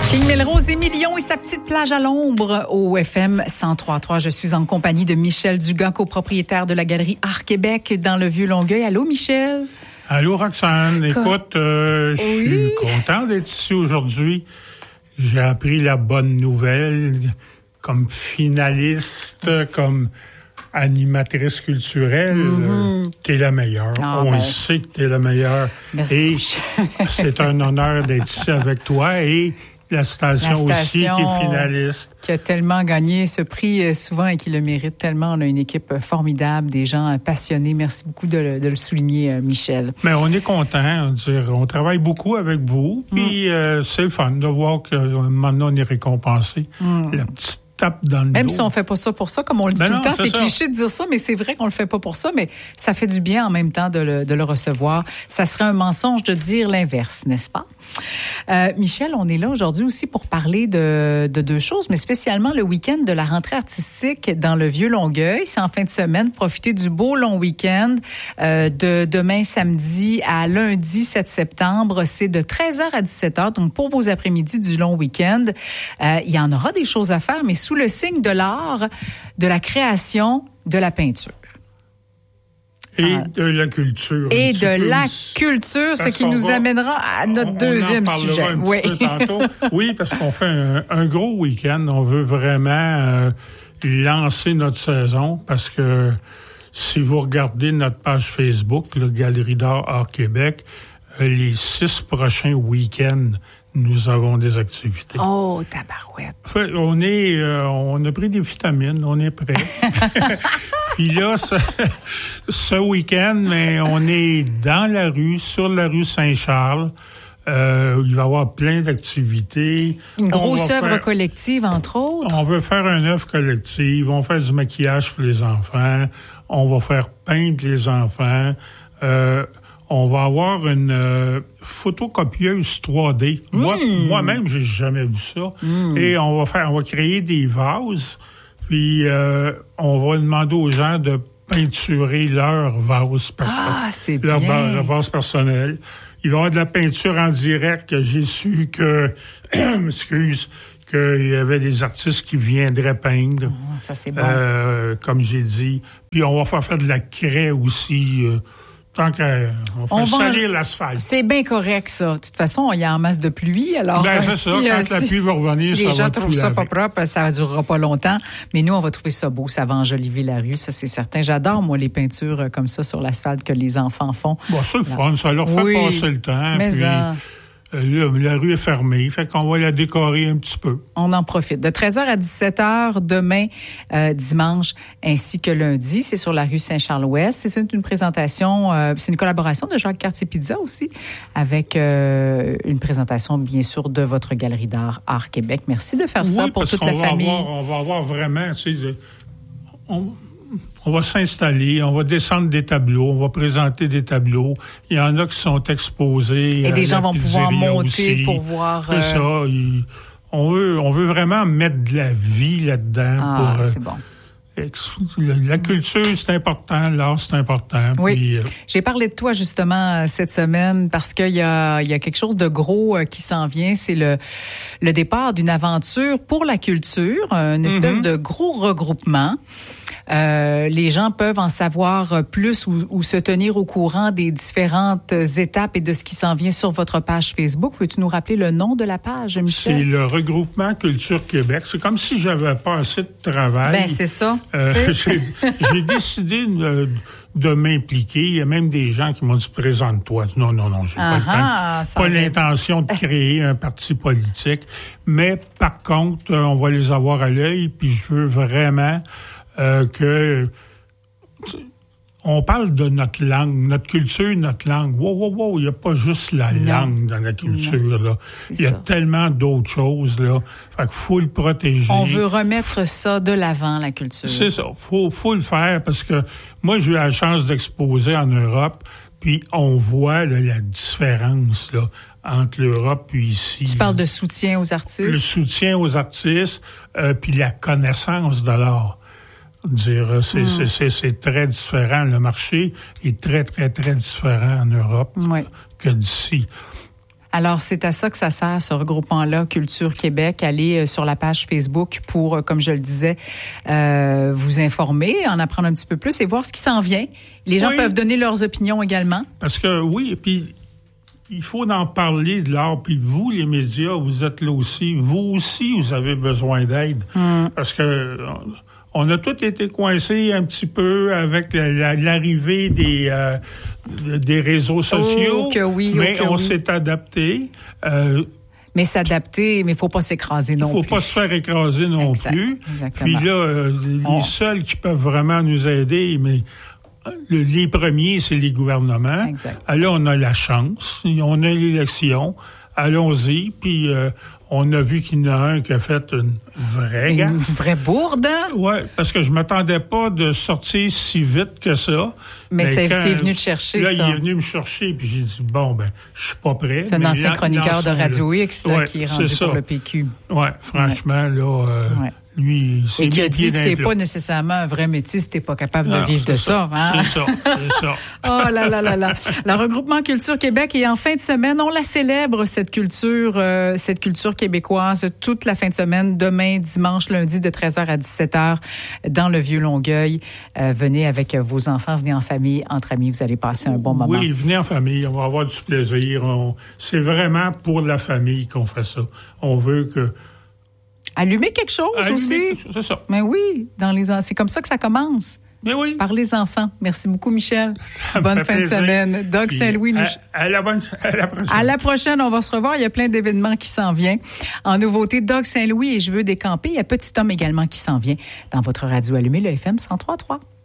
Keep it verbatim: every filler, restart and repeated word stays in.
King Melrose, Émilion et sa petite plage à l'ombre au F M cent trois virgule trois. Je suis en compagnie de Michel Dugas, copropriétaire de la galerie Art Québec dans le Vieux-Longueuil. Allô, Michel? Allô, Roxane. Écoute, euh, je oui. suis content d'être ici aujourd'hui. J'ai appris la bonne nouvelle comme finaliste, comme animatrice culturelle. Mm-hmm. T'es la meilleure. Ah, On ben. sait que t'es la meilleure. Merci, et Michel. C'est un honneur d'être ici avec toi et la station, la station aussi qui est finaliste. Qui a tellement gagné ce prix souvent et qui le mérite tellement. On a une équipe formidable, des gens passionnés. Merci beaucoup de le, de le souligner, Michel. Mais on est content. On, dire, on travaille beaucoup avec vous. Puis mm. euh, c'est le fun de voir que maintenant on est récompensé. Mm. La petite tape dans le Même dos. si on fait pas ça pour ça, comme on le dit ben tout non, le temps, c'est, c'est cliché de dire ça, mais c'est vrai qu'on le fait pas pour ça, mais ça fait du bien en même temps de le, de le recevoir. Ça serait un mensonge de dire l'inverse, n'est-ce pas? Euh, Michel, on est là aujourd'hui aussi pour parler de, de deux choses, mais spécialement le week-end de la rentrée artistique dans le Vieux-Longueuil. C'est en fin de semaine. Profitez du beau long week-end euh, de demain samedi à lundi sept septembre. C'est de treize heures à dix-sept heures. Donc, pour vos après-midi du long week-end, euh, il y en aura des choses à faire, mais sous le signe de l'art, de la création, de la peinture. Et de la culture. Et de la culture, ce qui nous va, amènera à notre on, deuxième on en sujet. Un oui. Petit peu tantôt. Oui, parce qu'on fait un, un gros week-end. On veut vraiment euh, lancer notre saison parce que si vous regardez notre page Facebook, le Galerie d'art Art Québec, euh, les six prochains week-ends, nous avons des activités. Oh, tabarouette. Fait, on est, euh, on a pris des vitamines, on est prêt. Puis là, ce, ce week-end, mais on est dans la rue, sur la rue Saint-Charles. Euh, il va y avoir plein d'activités. Une grosse œuvre faire, collective, entre autres. On veut faire une œuvre collective. On va faire du maquillage pour les enfants. On va faire peindre les enfants. Euh, On va avoir une euh, photocopieuse trois D. Mmh. Moi, moi-même, j'ai jamais vu ça. Mmh. Et on va faire, on va créer des vases. Puis euh, on va demander aux gens de peinturer leur vase personnel. Ah, c'est leur, bien. Leur vase personnel. Il va y avoir de la peinture en direct. J'ai su que, excuse, qu'il y avait des artistes qui viendraient peindre. Oh, ça, c'est bon. Euh, comme j'ai dit. Puis on va faire faire de la craie aussi. Euh, Tant qu'on fait salir l'asphalte. C'est bien correct, ça. De toute façon, il y a en masse de pluie. Alors, ben, c'est si, ça. Quand euh, la si, pluie va revenir, si ça les gens va trouvent ça laver. pas propre, ça ne durera pas longtemps. Mais nous, on va trouver ça beau. Ça va enjoliver la rue, ça, c'est certain. J'adore, moi, les peintures comme ça sur l'asphalte que les enfants font. Bon, c'est le fun. Ça leur fait oui, passer le temps. Mais puis, ça... euh, la rue est fermée. Fait qu'on va la décorer un petit peu. On en profite. De treize heures à dix-sept heures, demain, euh, dimanche, ainsi que lundi. C'est sur la rue Saint-Charles-Ouest. C'est une présentation, euh, c'est une collaboration de Jacques Cartier Pizza aussi, avec euh, une présentation, bien sûr, de votre Galerie d'art Art Québec. Merci de faire oui, ça pour toute la famille. Avoir, on va avoir vraiment, tu sais, on, on va s'installer, on va descendre des tableaux, on va présenter des tableaux. Il y en a qui sont exposés. Et des gens vont pouvoir monter aussi. pour voir... C'est euh... ça. Il, on, veut, on veut vraiment mettre de la vie là-dedans. Ah, pour, c'est bon. La culture, c'est important. L'art, c'est important. Oui. Puis, euh... J'ai parlé de toi, justement, cette semaine, parce qu'il y a, il y a quelque chose de gros euh, qui s'en vient. C'est le, le départ d'une aventure pour la culture, une espèce mm-hmm. de gros regroupement. Euh, les gens peuvent en savoir plus ou, ou se tenir au courant des différentes étapes et de ce qui s'en vient sur votre page Facebook. Peux-tu nous rappeler le nom de la page, Michel? C'est le regroupement Culture Québec. C'est comme si j'avais pas assez de travail. Ben, c'est ça. Euh, j'ai, j'ai décidé de, de m'impliquer. Il y a même des gens qui m'ont dit « Présente-toi ». Non, non, non, j'ai pas, le temps, pas l'intention de créer un parti politique. Mais par contre, on va les avoir à l'œil, puis je veux vraiment euh, que... On parle de notre langue, notre culture, notre langue. Wow, wow, wow, il n'y a pas juste la non. langue dans la culture, non. là. Il y a ça. tellement d'autres choses, là. Fait qu'il faut le protéger. On veut remettre ça de l'avant, la culture. C'est ça. Faut, faut le faire parce que moi, j'ai eu la chance d'exposer en Europe, puis on voit, là, la différence, là, entre l'Europe puis ici. Tu parles de soutien aux artistes? Le soutien aux artistes, euh, puis la connaissance de l'art. Dire, c'est, mm. c'est, c'est, c'est très différent. Le marché est très, très, très différent en Europe oui. que d'ici. Alors, c'est à ça que ça sert, ce regroupement-là, Culture Québec. Allez sur la page Facebook pour, comme je le disais, euh, vous informer, en apprendre un petit peu plus et voir ce qui s'en vient. Les gens oui. peuvent donner leurs opinions également. Parce que, oui, et puis, il faut en parler de l'art. Puis vous, les médias, vous êtes là aussi. Vous aussi, vous avez besoin d'aide. Mm. Parce que... On a tous été coincés un petit peu avec la, la, l'arrivée des euh, des réseaux sociaux, oh, que oui, mais oh, que on oui. s'est adapté. Euh, mais s'adapter, mais il faut pas s'écraser non plus. Il faut pas se faire écraser non exact, plus. Exactement. Puis là, euh, les on... seuls qui peuvent vraiment nous aider, mais le, les premiers, c'est les gouvernements. Exact. Alors, on a la chance, on a l'élection. Allons-y, puis euh, on a vu qu'il y en a un qui a fait une vraie gaffe. Une vraie bourde, hein? Oui, parce que je m'attendais pas de sortir si vite que ça. Mais, mais c'est, c'est venu te chercher, là, ça. Là, il est venu me chercher, puis j'ai dit, bon, ben, je suis pas prêt. C'est un ancien chroniqueur de Radio X là, ouais, qui est rendu c'est pour le P Q. Oui, franchement, ouais. là... Euh, ouais. Lui, et qui a dit que c'est pas nécessairement un vrai métier si t'es pas capable non, de vivre de ça. ça hein? C'est ça, c'est ça. Oh là là là là. Le regroupement Culture Québec est en fin de semaine. On la célèbre, cette culture, euh, cette culture québécoise, toute la fin de semaine, demain, dimanche, lundi, de treize heures à dix-sept heures, dans le Vieux-Longueuil. Euh, venez avec vos enfants, venez en famille, entre amis, vous allez passer un bon moment. Oui, venez en famille, on va avoir du plaisir. On... C'est vraiment pour la famille qu'on fait ça. On veut que allumer quelque chose Allumer aussi. Quelque chose, c'est ça. Mais oui, dans les c'est comme ça que ça commence. Mais oui. Par les enfants. Merci beaucoup, Michel. Bonne fin plaisir. de semaine. Doug Puis Saint-Louis. Nous... À, à, la bonne, à la prochaine. À la prochaine, on va se revoir. Il y a plein d'événements qui s'en viennent. En nouveauté, Doug Saint-Louis et Je veux décamper. Il y a Petit Homme également qui s'en vient dans votre radio allumée, le F M cent trois point trois.